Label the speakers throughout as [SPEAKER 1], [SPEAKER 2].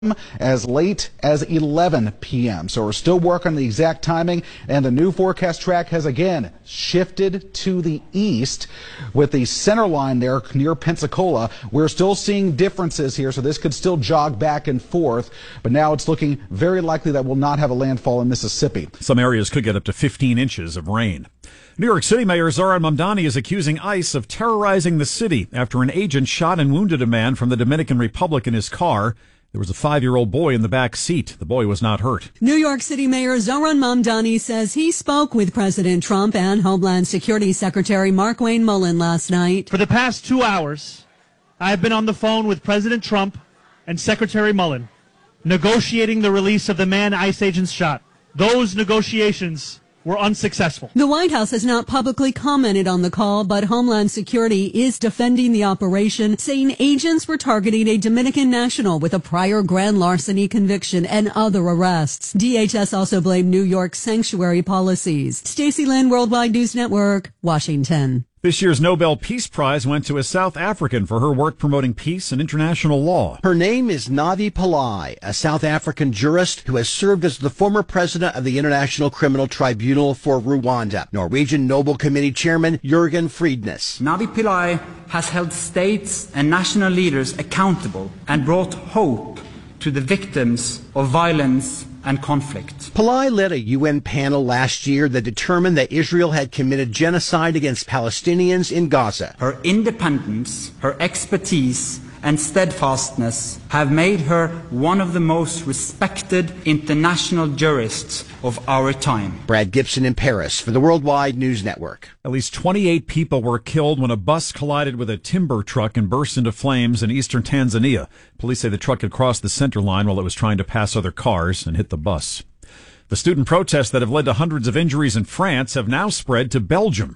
[SPEAKER 1] as late as 11 p.m. So we're still working on the exact timing, and the new forecast track has again shifted to the east with the center line there near Pensacola. We're still seeing differences here, so this could still jog back and forth, but now it's looking very likely that we'll not have a landfall in Mississippi.
[SPEAKER 2] Some areas could get up to 15 inches of rain. New York City Mayor Zohran Mamdani is accusing ICE of terrorizing the city after an agent shot and wounded a man from the Dominican Republic in his car. There was a 5-year-old boy in the back seat. The boy was not hurt.
[SPEAKER 3] New York City Mayor Zohran Mamdani says he spoke with President Trump and Homeland Security Secretary Markwayne Mullin last night.
[SPEAKER 4] For the past 2 hours, I have been on the phone with President Trump and Secretary Mullin, negotiating the release of the man ICE agents shot. Those negotiations were unsuccessful.
[SPEAKER 3] The White House has not publicly commented on the call, but Homeland Security is defending the operation, saying agents were targeting a Dominican national with a prior grand larceny conviction and other arrests. DHS also blamed New York's sanctuary policies. Stacey Lynn, Worldwide News Network, Washington.
[SPEAKER 2] This year's Nobel Peace Prize went to a South African for her work promoting peace and international law.
[SPEAKER 5] Her name is Navi Pillay, a South African jurist who has served as the former president of the International Criminal Tribunal for Rwanda. Norwegian Nobel Committee Chairman Jürgen Friednes.
[SPEAKER 6] Navi Pillay has held states and national leaders accountable and brought hope to the victims of violence and conflict.
[SPEAKER 5] Pillay led a UN panel last year that determined that Israel had committed genocide against Palestinians in Gaza.
[SPEAKER 6] Her independence, her expertise, and steadfastness have made her one of the most respected international jurists of our time.
[SPEAKER 5] Brad Gibson in Paris for the Worldwide News Network.
[SPEAKER 2] At least 28 people were killed when a bus collided with a timber truck and burst into flames in eastern Tanzania. Police say the truck had crossed the center line while it was trying to pass other cars and hit the bus. The student protests that have led to hundreds of injuries in France have now spread to Belgium.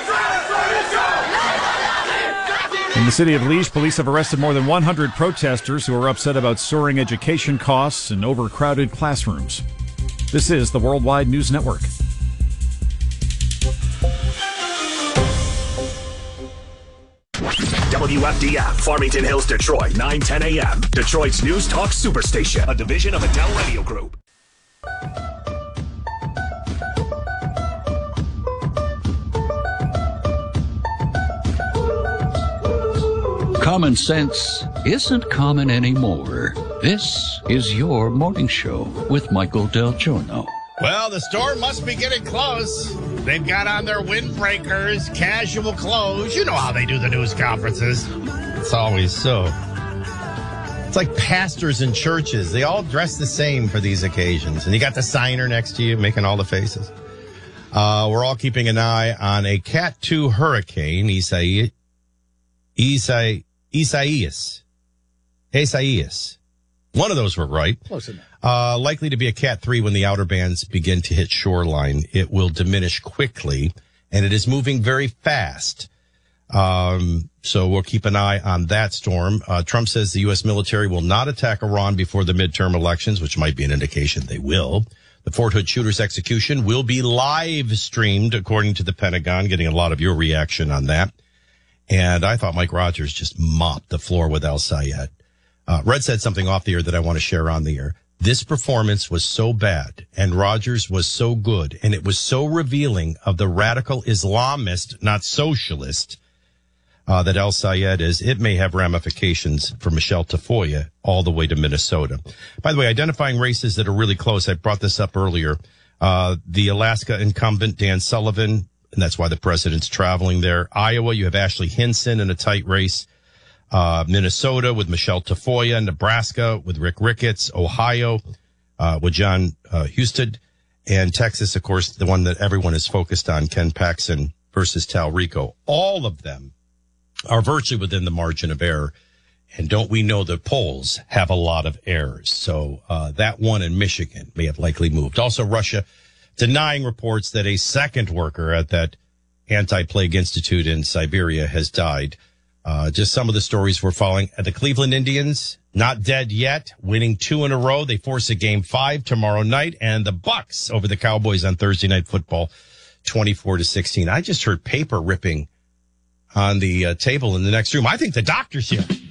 [SPEAKER 2] In the city of Liège, police have arrested more than 100 protesters who are upset about soaring education costs and overcrowded classrooms. This is the Worldwide News Network.
[SPEAKER 7] WFDF, Farmington Hills, Detroit, 9:10 a.m. Detroit's News Talk Superstation, a division of Adele Radio Group.
[SPEAKER 8] Common sense isn't common anymore. This is your morning show with Michael Del Giorno.
[SPEAKER 9] Well, the storm must be getting close. They've got on their windbreakers, casual clothes. You know how they do the news conferences. It's always so. It's like pastors in churches. They all dress the same for these occasions. And you got the signer next to you making all the faces. We're all keeping an eye on a Cat 2 hurricane, Isaias. One of those were right.
[SPEAKER 5] Close enough.
[SPEAKER 9] Likely to be a Cat 3 when the outer bands begin to hit shoreline. It will diminish quickly, and it is moving very fast. So we'll keep an eye on that storm. Trump says the U.S. military will not attack Iran before the midterm elections, which might be an indication they will. The Fort Hood shooter's execution will be live streamed, according to the Pentagon, getting a lot of your reaction on that. And I thought Mike Rogers just mopped the floor with El Sayed. Red said something off the air that I want to share on the air. This performance was so bad, and Rogers was so good, and it was so revealing of the radical Islamist, not socialist, that El Sayed is. It may have ramifications for Michelle Tafoya all the way to Minnesota. By the way, identifying races that are really close, I brought this up earlier. The Alaska incumbent, Dan Sullivan, and that's why the president's traveling there. Iowa, you have Ashley Hinson in a tight race. Minnesota with Michelle Tafoya. Nebraska with Rick Ricketts. Ohio with John Husted. And Texas, of course, the one that everyone is focused on, Ken Paxton versus Tal Rico. All of them are virtually within the margin of error. And don't we know the polls have a lot of errors? So that one in Michigan may have likely moved. Also, Russia denying reports that a second worker at that anti-plague institute in Siberia has died. Just some of the stories we're following. The Cleveland Indians, not dead yet, winning 2 in a row. They force a game 5 tomorrow night. And the Bucks over the Cowboys on Thursday Night Football, 24-16. I just heard paper ripping on the table in the next room. I think the doctor's here.